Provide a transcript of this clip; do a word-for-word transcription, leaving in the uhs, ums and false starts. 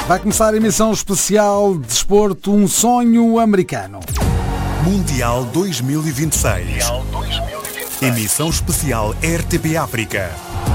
Vai começar a emissão especial de Desporto, um sonho americano. Mundial dois mil e vinte e seis. Emissão especial R T P África.